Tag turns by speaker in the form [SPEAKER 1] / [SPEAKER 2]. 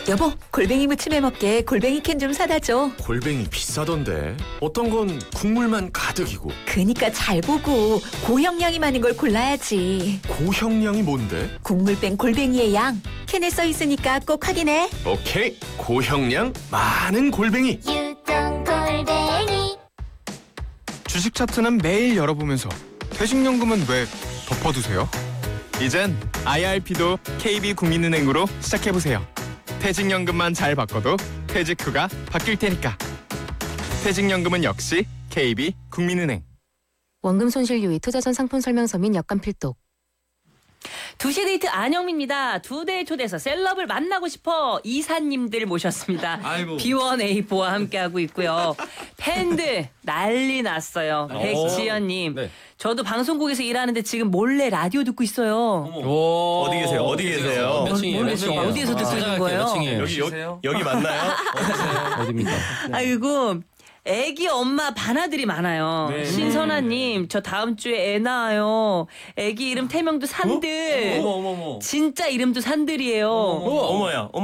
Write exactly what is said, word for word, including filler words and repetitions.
[SPEAKER 1] 여보, 골뱅이 무침 해먹게 골뱅이 캔 좀 사다 줘.
[SPEAKER 2] 골뱅이 비싸던데. 어떤 건 국물만 가득이고.
[SPEAKER 1] 그니까 잘 보고 고형량이 많은 걸 골라야지.
[SPEAKER 2] 고형량이 뭔데?
[SPEAKER 1] 국물 뺀 골뱅이의 양. 캔에 써 있으니까 꼭 확인해.
[SPEAKER 2] 오케이, 고형량 많은 골뱅이.
[SPEAKER 3] 유동 골뱅이.
[SPEAKER 4] 주식 차트는 매일 열어보면서 퇴직연금은 왜 덮어두세요? 이젠 아이알피도 케이비국민은행으로 시작해보세요. 퇴직연금만 잘 바꿔도 퇴직 후가 바뀔 테니까. 퇴직연금은 역시 케이비국민은행.
[SPEAKER 5] 원금 손실 유의 투자전 상품 설명서 및 약관 필독.
[SPEAKER 6] 두시 데이트 안영미입니다. 두 대의 초대에서 셀럽을 만나고 싶어 이사님들 모셨습니다.
[SPEAKER 7] 아이고.
[SPEAKER 6] 비원 에이포와 함께하고 있고요. 팬들 난리 났어요. 백지연님.
[SPEAKER 7] 네.
[SPEAKER 6] 저도 방송국에서 일하는데 지금 몰래 라디오 듣고 있어요.
[SPEAKER 7] 오.
[SPEAKER 8] 어디 계세요? 어디 계세요?
[SPEAKER 7] 몇 층이에요?
[SPEAKER 6] 몇
[SPEAKER 7] 몇
[SPEAKER 6] 층이에요?
[SPEAKER 7] 층이에요?
[SPEAKER 6] 어디에서 듣고 있는 거예요?
[SPEAKER 7] 몇 층이에요?
[SPEAKER 8] 여기 여기, 여기 맞나요?
[SPEAKER 7] 어디입니까?
[SPEAKER 6] 아이고. 애기 엄마 반아들이 많아요.
[SPEAKER 7] 네.
[SPEAKER 6] 신선아님, 저 다음 주에 애 낳아요. 애기 이름 태명도 산들.
[SPEAKER 8] 어머 어머 어머.
[SPEAKER 6] 진짜 이름도 산들이에요.
[SPEAKER 8] 어머야.